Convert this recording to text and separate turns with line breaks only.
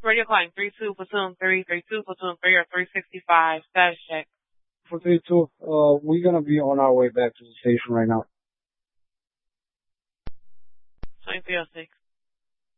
Radio calling 32 platoon 3, 32 platoon 3 or 365. Status check.
432, we're gonna be on our way back to the station right now.
2306.